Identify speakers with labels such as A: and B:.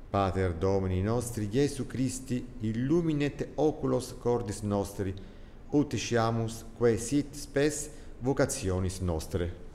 A: Pater Domini nostri Iesu Christi, illuminet oculos cordis nostri, ut sciamus quae sit spes vocationis nostre.